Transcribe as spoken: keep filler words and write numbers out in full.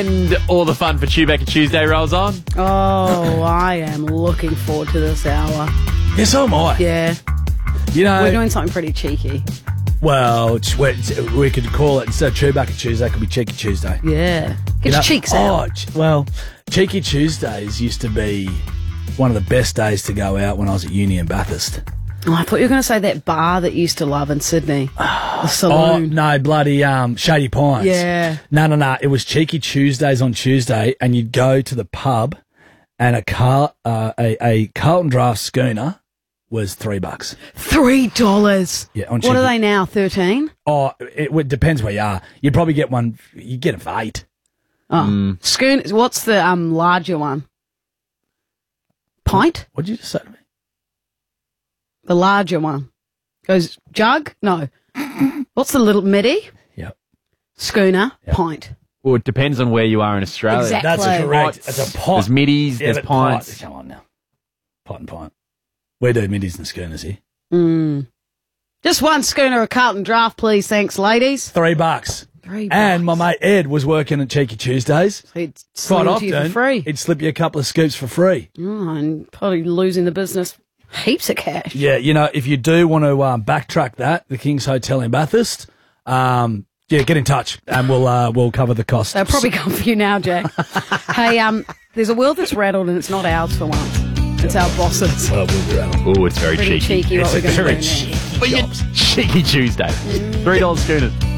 And all the fun for Chewbacca Tuesday rolls on. Oh, I am looking forward to this hour. Yeah, so am I. Yeah. You know, We're doing something pretty cheeky. well, it's, it's, we could call it, instead of Chewbacca Tuesday, it could be Cheeky Tuesday. Yeah. Get You your know- cheeks oh, out. ch- well, Cheeky Tuesdays used to be one of the best days to go out when I was at uni in Bathurst. Oh, I thought you were going to say that bar that you used to love in Sydney. The Oh, saloon. no, bloody um, Shady Pines. Yeah. No, no, no. It was Cheeky Tuesdays on Tuesday, and you'd go to the pub, and a car, uh, a, a Carlton Draft schooner was three bucks. Three dollars. Yeah, on What cheeky- are they now? Thirteen? Oh, it, it depends where you are. You'd probably get one. You get it for eight. Oh, Schoon. What's the um larger one? Pint. What did you just say to me? The larger one goes jug. No. What's the little midi? Yep. Schooner. Pint. Well, it depends on where you are in Australia. Exactly. That's a correct. Pints, It's a pot. There's middies, Yeah, there's but pints. Pot, come on now. Pot and pint. We do middies and schooners here. Mm. Just one schooner of Carlton Draft, please. Thanks, ladies. Three bucks. Three And my bucks. mate Ed was working at Cheeky Tuesdays. He'd Quite sling to often, you for free. he'd slip you a couple of scoops for free. Oh, and probably losing the business heaps of cash. Yeah, you know, if you do want to um, backtrack that, the King's Hotel in Bathurst, um, yeah, get in touch and we'll uh, we'll cover the cost. They'll probably come for you now, Jack. Hey, um, there's a world that's rattled and it's not ours for once. It's our bosses. Well, we'll be around. Oh, it's very Pretty cheeky. cheeky what It's we're a going to Very do cheeky. next. But yeah, Cheeky Tuesday. Three dollars schooners.